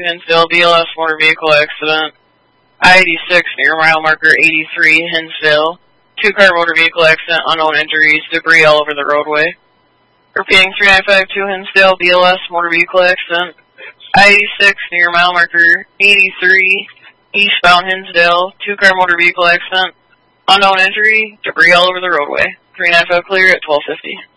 Hinsdale, BLS motor vehicle accident. I-86 near mile marker 83, Hinsdale. 2-car motor vehicle accident, unknown injuries, debris all over the roadway. Repeating 3952 Hinsdale, BLS motor vehicle accident. I-86 near mile marker 83, eastbound Hinsdale. 2-car motor vehicle accident, unknown injury, debris all over the roadway. 395 clear at 1250.